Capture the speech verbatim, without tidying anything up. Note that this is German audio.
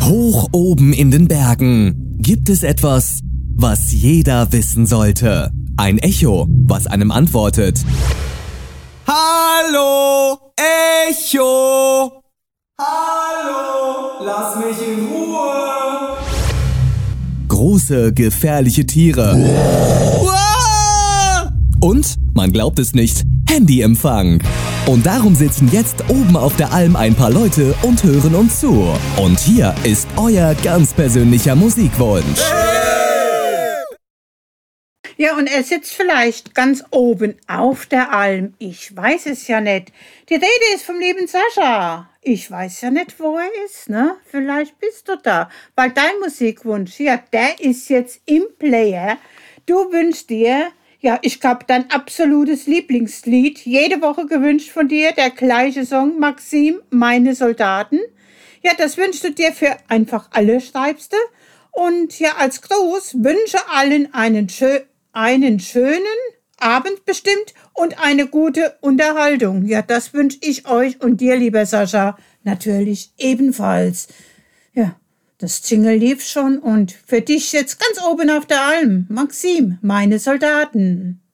Hoch oben in den Bergen gibt es etwas, was jeder wissen sollte. Ein Echo, was einem antwortet. Hallo, Echo! Hallo, lass mich in Ruhe! Große, gefährliche Tiere. Und, man glaubt es nicht, Handyempfang. Und darum sitzen jetzt oben auf der Alm ein paar Leute und hören uns zu. Und hier ist euer ganz persönlicher Musikwunsch. Ja, und er sitzt vielleicht ganz oben auf der Alm. Ich weiß es ja nicht. Die Rede ist vom lieben Sascha. Ich weiß ja nicht, wo er ist, ne? Vielleicht bist du da. Weil dein Musikwunsch, ja, der ist jetzt im Player. Du wünschst dir, ja, ich glaube, dein absolutes Lieblingslied, jede Woche gewünscht von dir, der gleiche Song, Maxim, Meine Soldaten. Ja, das wünschst du dir für einfach alle, schreibst du. Und ja, als Gruß wünsche allen einen schönen einen schönen Abend bestimmt und eine gute Unterhaltung. Ja, das wünsche ich euch und dir, lieber Sascha, natürlich ebenfalls. Ja, das Jingle lief schon und für dich jetzt ganz oben auf der Alm, Maxim, Meine Soldaten.